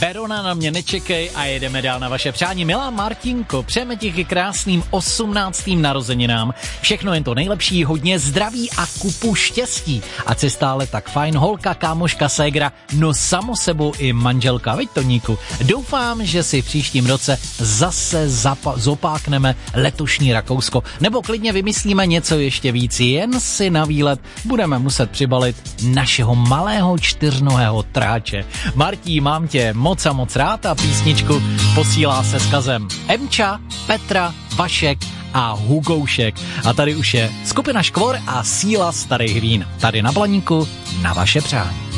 Verona na mě nečekej a jedeme dál na vaše přání. Milá Martinko, přejeme ti k krásným 18. narozeninám. Všechno jen to nejlepší, hodně zdraví a kupu štěstí. Ať si stále tak fajn holka, kámoška, ségra, no samo sebou i manželka, veď Toníku. Doufám, že si v příštím roce zase zopákneme letošní Rakousko. Nebo klidně vymyslíme něco ještě víc, jen si na výlet budeme muset přibalit našeho malého čtyřnohého tráče. Martí, mám tě moc a moc rád a písničku posílá se vzkazem Emča, Petra, Vašek a Hugoušek. A tady už je skupina Škvor a Síla starých vín. Tady na Blaníku na vaše přání.